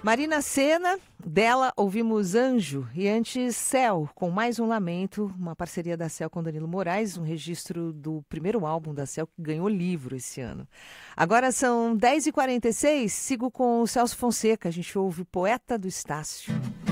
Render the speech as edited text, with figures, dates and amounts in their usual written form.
Marina Sena, dela ouvimos Anjo e antes Céu, com Mais um Lamento, uma parceria da Céu com Danilo Moraes, um registro do primeiro álbum da Céu que ganhou livro esse ano. Agora são 10h46, sigo com o Celso Fonseca, a gente ouve Poeta do Estácio.